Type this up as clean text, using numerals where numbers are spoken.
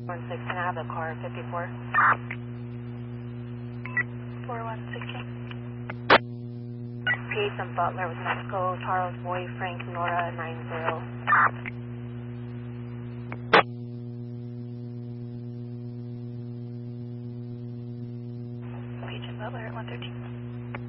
16, I have the car 54. 4116. PH and Butler with Mexico, Charles Boy, Frank Nora 90. PH and Butler at 113.